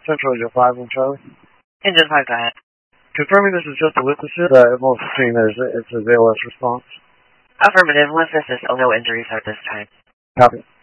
Central, your 5 on Charlie. Engine 5, go ahead. Confirming this is just a lift assist. Most seeing it's a ALS response. Affirmative. Lift assist. No injuries at this time. Copy.